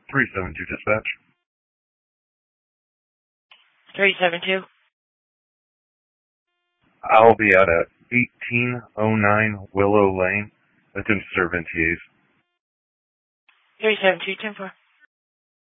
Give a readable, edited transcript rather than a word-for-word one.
372 dispatch. 372. I'll be out at 1809 Willow Lane. That's in Cervantes. 372, 10-4.